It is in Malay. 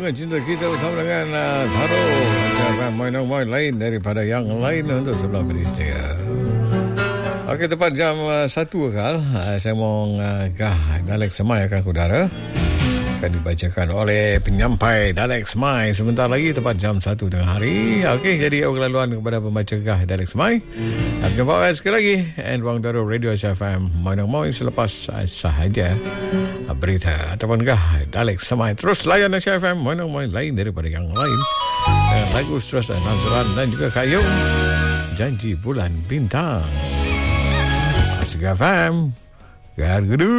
Bunga Cinta Kita bersama dengan Taro. Main lain daripada yang lain untuk sebelah peristiwa. Okey, tepat jam 1 akal. Saya mau Dalek Semai akan kudara. Akan dibacakan oleh penyampai Dalek Semai sebentar lagi tepat jam 1 tengah hari. Okey, jadi awak laluan kepada pembaca Dalek Semai. Jumpa sekali lagi and Ruang Darul Radio SFM. Mau selepas sahaja berita ataupun Dalek Semai. Terus layan SFM. Mau lain daripada yang lain. Lagu Stress Nazran dan juga Kayu Janji Bulan Bintang. Asik FM. Gargudu.